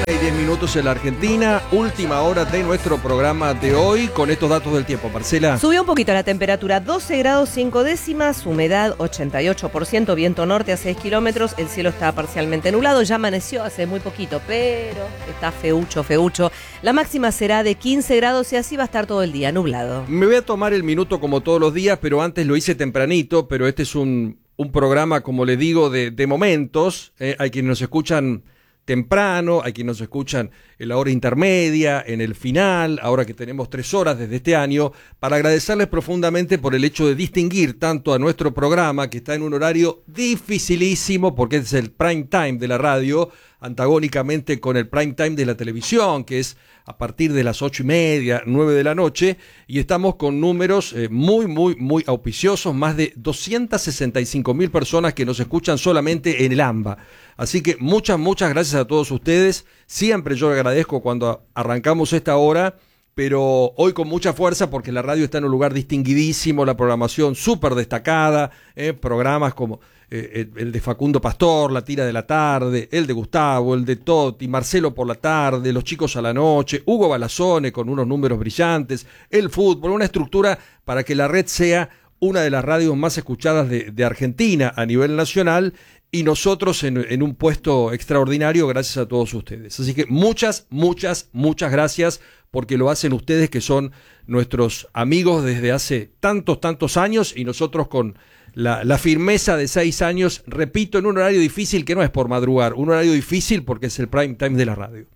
y 10 minutos en la Argentina, última hora de nuestro programa de hoy con estos datos del tiempo. Marcela. Subió un poquito la temperatura, 12 grados 5 décimas, humedad 88%, viento norte a 6 kilómetros, el cielo está parcialmente nublado, ya amaneció hace muy poquito, pero está feucho. La máxima será de 15 grados y así va a estar todo el día, nublado. Me voy a tomar el minuto como todos los días, pero antes lo hice tempranito, pero este es un programa, como les digo, de momentos. Hay quienes nos escuchan temprano, hay quienes nos escuchan en la hora intermedia, en el final, ahora que tenemos 3 horas desde este año, para agradecerles profundamente por el hecho de distinguir tanto a nuestro programa, que está en un horario dificilísimo, porque es el prime time de la radio, antagónicamente con el prime time de la televisión, que es a partir de las 8:30, 9 de la noche, y estamos con números muy auspiciosos, más de 265.000 personas que nos escuchan solamente en el AMBA. Así que muchas gracias a todos ustedes. Siempre yo agradezco cuando arrancamos esta hora, pero hoy con mucha fuerza porque la radio está en un lugar distinguidísimo, la programación súper destacada, programas como el de Facundo Pastor, La Tira de la Tarde, el de Gustavo, el de Totti, Marcelo por la tarde, Los Chicos a la noche, Hugo Balazone con unos números brillantes, el fútbol, una estructura para que la red sea una de las radios más escuchadas de Argentina a nivel nacional, y nosotros en un puesto extraordinario gracias a todos ustedes. Así que muchas gracias, porque lo hacen ustedes, que son nuestros amigos desde hace tantos años, y nosotros con la firmeza de 6 años, repito, en un horario difícil que no es por madrugar, un horario difícil porque es el prime time de la radio.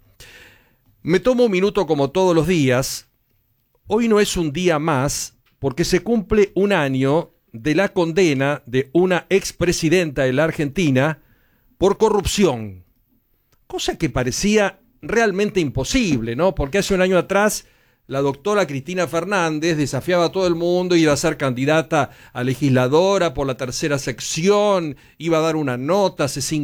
Me tomo un minuto como todos los días. Hoy no es un día más porque se cumple un año de la condena de una expresidenta de la Argentina por corrupción, cosa que parecía realmente imposible, ¿no? Porque hace un año atrás la doctora Cristina Fernández desafiaba a todo el mundo, iba a ser candidata a legisladora por la tercera sección, iba a dar una nota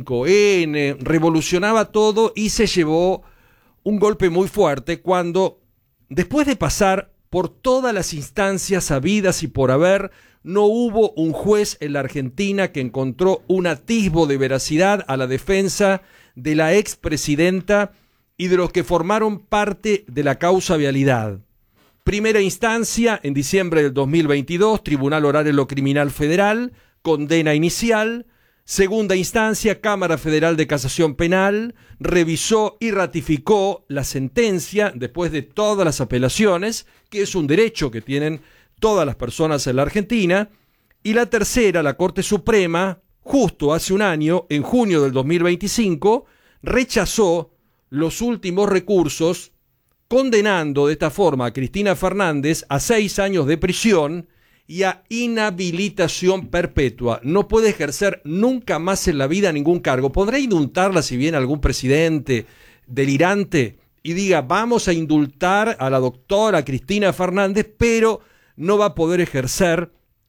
C5N, revolucionaba todo, y se llevó un golpe muy fuerte cuando, después de pasar por todas las instancias habidas y por haber, no hubo un juez en la Argentina que encontró un atisbo de veracidad a la defensa de la expresidenta y de los que formaron parte de la causa Vialidad. Primera instancia, en diciembre del 2022, Tribunal Oral en lo Criminal Federal, condena inicial. Segunda instancia, Cámara Federal de Casación Penal, revisó y ratificó la sentencia después de todas las apelaciones, que es un derecho que tienen todas las personas en la Argentina. Y la tercera, la Corte Suprema, justo hace un año, en junio del 2025, rechazó los últimos recursos, condenando de esta forma a Cristina Fernández a 6 años de prisión y a inhabilitación perpetua. No puede ejercer nunca más en la vida ningún cargo. Podrá indultarla si viene algún presidente delirante y diga, vamos a indultar a la doctora Cristina Fernández, pero no va a poder ejercer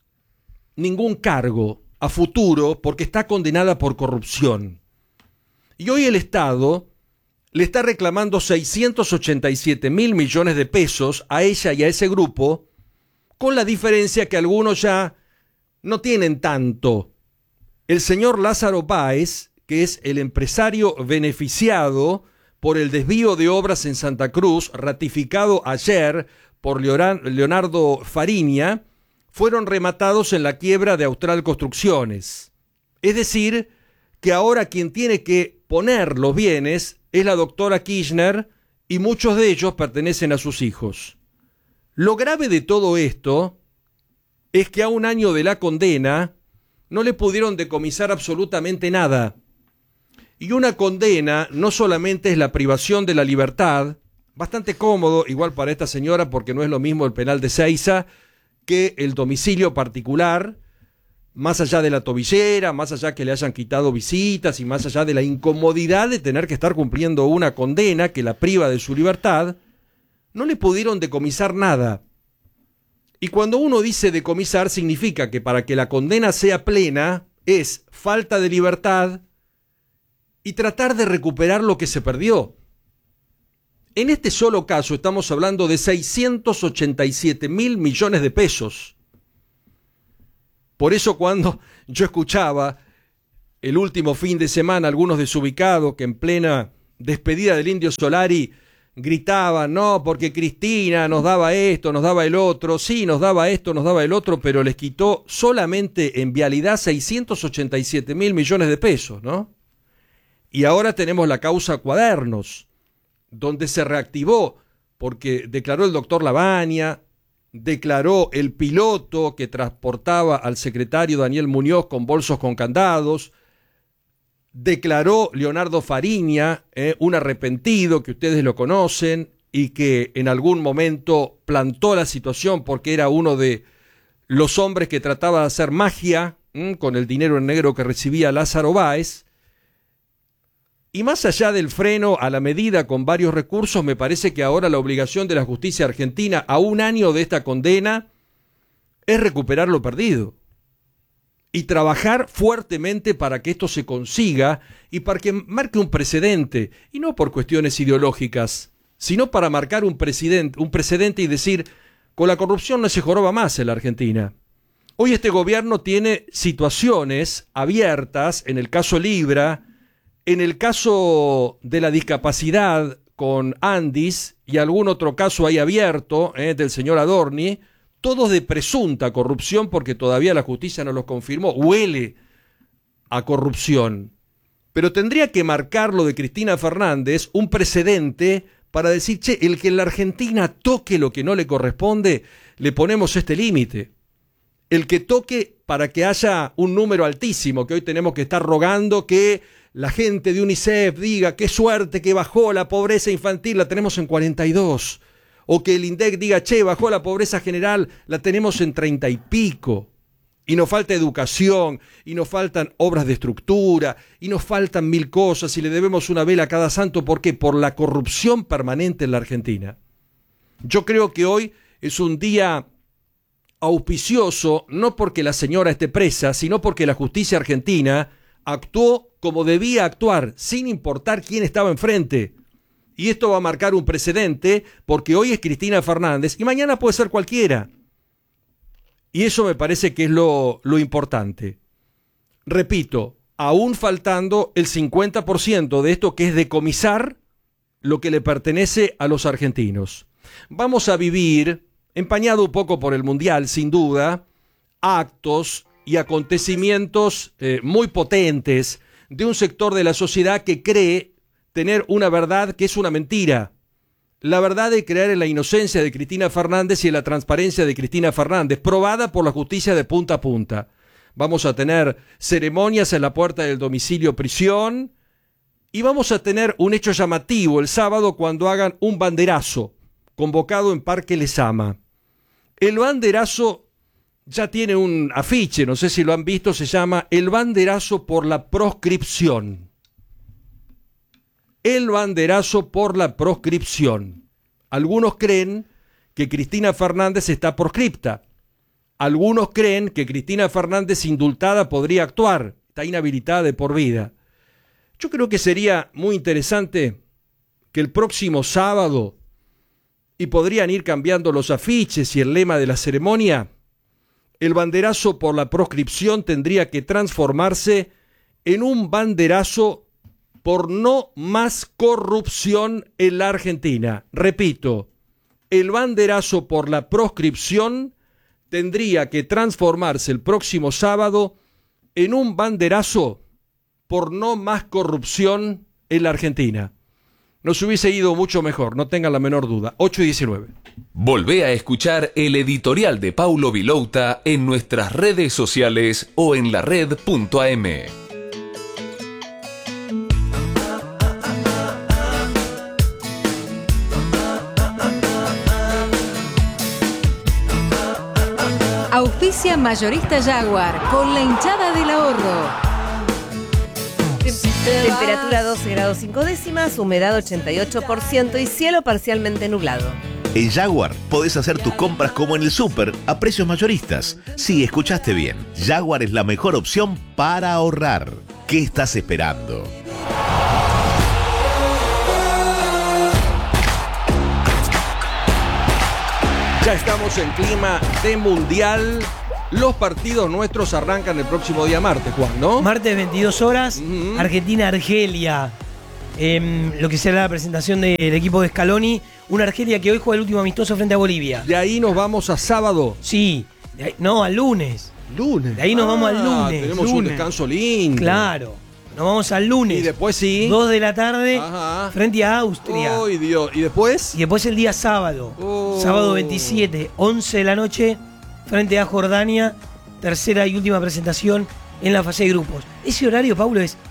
ningún cargo a futuro porque está condenada por corrupción. Y hoy el Estado le está reclamando 687.000 millones de pesos a ella y a ese grupo, con la diferencia que algunos ya no tienen tanto. El señor Lázaro Báez, que es el empresario beneficiado por el desvío de obras en Santa Cruz, ratificado ayer por Leonardo Fariña, fueron rematados en la quiebra de Austral Construcciones. Es decir, que ahora quien tiene que poner los bienes es la doctora Kirchner, y muchos de ellos pertenecen a sus hijos. Lo grave de todo esto es que a un año de la condena no le pudieron decomisar absolutamente nada. Y una condena no solamente es la privación de la libertad, bastante cómodo, igual para esta señora, porque no es lo mismo el penal de Seiza que el domicilio particular, más allá de la tobillera, más allá que le hayan quitado visitas y más allá de la incomodidad de tener que estar cumpliendo una condena que la priva de su libertad, no le pudieron decomisar nada. Y cuando uno dice decomisar, significa que para que la condena sea plena es falta de libertad y tratar de recuperar lo que se perdió. En este solo caso estamos hablando de 687.000 millones de pesos. Por eso cuando yo escuchaba el último fin de semana algunos desubicados que en plena despedida del Indio Solari gritaban, no, porque Cristina nos daba esto, nos daba el otro, sí, nos daba esto, nos daba el otro, pero les quitó solamente en vialidad 687.000 millones de pesos, ¿no? Y ahora tenemos la causa Cuadernos, donde se reactivó, porque declaró el doctor Lavagna, declaró el piloto que transportaba al secretario Daniel Muñoz con bolsos con candados, declaró Leonardo Fariña, un arrepentido que ustedes lo conocen y que en algún momento plantó la situación porque era uno de los hombres que trataba de hacer magia con el dinero en negro que recibía Lázaro Báez. Y más allá del freno a la medida con varios recursos, me parece que ahora la obligación de la justicia argentina a un año de esta condena es recuperar lo perdido y trabajar fuertemente para que esto se consiga y para que marque un precedente, y no por cuestiones ideológicas, sino para marcar un precedente y decir, con la corrupción no se joroba más en la Argentina. Hoy este gobierno tiene situaciones abiertas, en el caso Libra, en el caso de la discapacidad con Andis y algún otro caso ahí abierto del señor Adorni, todos de presunta corrupción porque todavía la justicia no los confirmó, huele a corrupción. Pero tendría que marcar lo de Cristina Fernández un precedente para decir, che, el que en la Argentina toque lo que no le corresponde, le ponemos este límite. El que toque para que haya un número altísimo, que hoy tenemos que estar rogando que la gente de UNICEF diga, qué suerte que bajó la pobreza infantil, la tenemos en 42. O que el INDEC diga, che, bajó la pobreza general, la tenemos en 30 y pico. Y nos falta educación, y nos faltan obras de estructura, y nos faltan 1000 cosas, y le debemos una vela a cada santo. ¿Por qué? Por la corrupción permanente en la Argentina. Yo creo que hoy es un día auspicioso, no porque la señora esté presa, sino porque la justicia argentina actuó como debía actuar, sin importar quién estaba enfrente. Y esto va a marcar un precedente porque hoy es Cristina Fernández y mañana puede ser cualquiera. Y eso me parece que es lo importante. Repito, aún faltando el 50% de esto que es decomisar lo que le pertenece a los argentinos. Vamos a vivir, empañado un poco por el Mundial, sin duda, actos y acontecimientos muy potentes de un sector de la sociedad que cree tener una verdad que es una mentira. La verdad de creer en la inocencia de Cristina Fernández y en la transparencia de Cristina Fernández, probada por la justicia de punta a punta. Vamos a tener ceremonias en la puerta del domicilio prisión y vamos a tener un hecho llamativo el sábado cuando hagan un banderazo convocado en Parque Lezama. El banderazo ya tiene un afiche, no sé si lo han visto, se llama El banderazo por la proscripción. El banderazo por la proscripción. Algunos creen que Cristina Fernández está proscripta. Algunos creen que Cristina Fernández indultada podría actuar. Está inhabilitada de por vida. Yo creo que sería muy interesante que el próximo sábado, y podrían ir cambiando los afiches y el lema de la ceremonia, el banderazo por la proscripción tendría que transformarse en un banderazo por no más corrupción en la Argentina. Repito, el banderazo por la proscripción tendría que transformarse el próximo sábado en un banderazo por no más corrupción en la Argentina. Nos hubiese ido mucho mejor, no tengan la menor duda. 8:19. Volvé a escuchar el editorial de Paulo Vilouta en nuestras redes sociales o en lared.am. Auspicia Mayorista Jaguar con la hinchada del ahorro. Temperatura 12 grados 5 décimas, humedad 88% y cielo parcialmente nublado. En Jaguar podés hacer tus compras como en el súper a precios mayoristas. Sí, escuchaste bien. Jaguar es la mejor opción para ahorrar. ¿Qué estás esperando? Ya estamos en clima de mundial. Los partidos nuestros arrancan el próximo día martes, Juan, ¿no? Martes 22 horas, Argentina-Argelia. lo que será la presentación del equipo de Scaloni, una Argelia que hoy juega el último amistoso frente a Bolivia. De ahí nos vamos a sábado. Sí, no, al lunes. Lunes. De ahí nos vamos al lunes. Tenemos un descanso lindo. Claro, nos vamos al lunes. Y después sí. 2 de la tarde, Ajá. frente a Austria. ¡Ay, Dios! ¿Y después? Y después el día sábado, Oh. sábado 27, 11 de la noche, frente a Jordania, tercera y última presentación en la fase de grupos. Ese horario, Paulo, es